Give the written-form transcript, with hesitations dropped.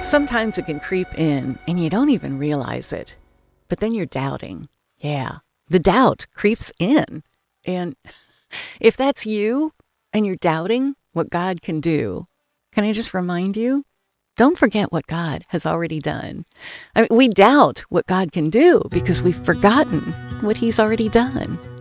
Sometimes it can creep in and you don't even realize it. But then you're doubting. Yeah, the doubt creeps in. And if that's you and you're doubting what God can do, can I just remind you? Don't forget what God has already done. I mean, we doubt what God can do because we've forgotten what He's already done.